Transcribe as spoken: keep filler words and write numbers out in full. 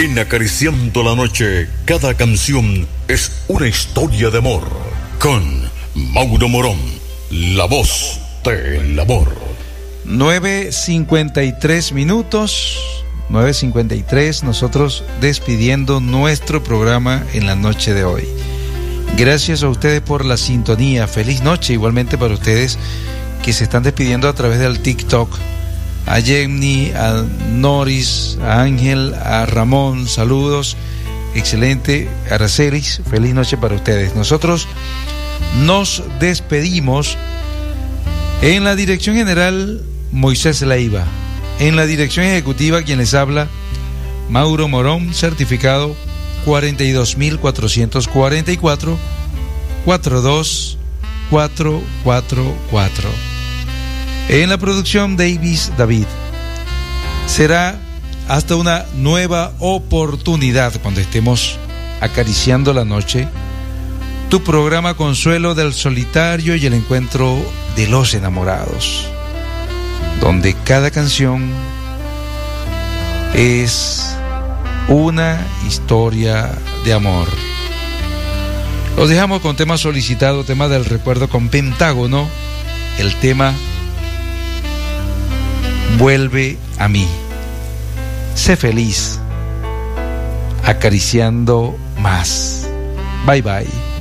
En Acariciando la Noche, cada canción es una historia de amor. Con Mauro Morón, la voz del amor. nueve cincuenta y tres minutos, nueve cincuenta y tres, nosotros despidiendo nuestro programa en la noche de hoy. Gracias a ustedes por la sintonía. Feliz noche igualmente para ustedes que se están despidiendo a través del TikTok. A Jenny, a Noris, a Ángel, a Ramón, saludos. Excelente. Aracelis, feliz noche para ustedes. Nosotros nos despedimos. En la dirección general, Moisés Leiva. En la dirección ejecutiva, quien les habla, Mauro Morón, certificado cuarenta y dos mil cuatrocientos cuarenta y cuatro, cuarenta y dos mil cuatrocientos cuarenta y cuatro. En la producción, Davis David. Será hasta una nueva oportunidad cuando estemos acariciando la noche. Tu programa Consuelo del Solitario y el encuentro de los enamorados, donde cada canción es una historia de amor. Los dejamos con tema solicitado, tema del recuerdo con Pentágono, el tema Vuelve a mí. Sé feliz, acariciando más. Bye bye.